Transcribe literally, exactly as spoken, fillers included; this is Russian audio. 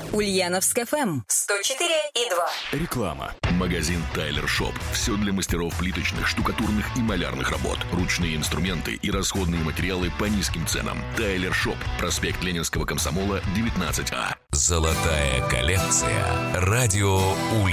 Ульяновск эф эм сто четыре и два. Реклама. Магазин Тайлер Шоп. Все для мастеров плиточных, штукатурных и малярных работ. Ручные инструменты и расходные материалы по низким ценам. Тайлер Шоп. Проспект Ленинского комсомола, девятнадцать А. Золотая коллекция. Радио Ульяновск.